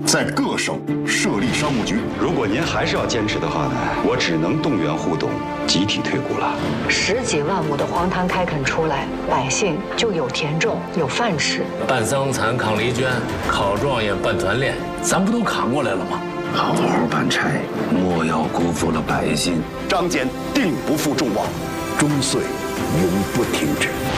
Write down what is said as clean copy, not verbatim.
在各省设立商务局。 如果您还是要坚持的话呢，我只能动员互动，集体退股了。 10几万亩的荒滩开垦出来，百姓就有田种，有饭吃。 办桑蚕、扛犁圈、考状元、办团练，咱不都扛过来了吗？ 好好办差，莫要辜负了百姓。 张俭定不负众望， 终岁永不停止。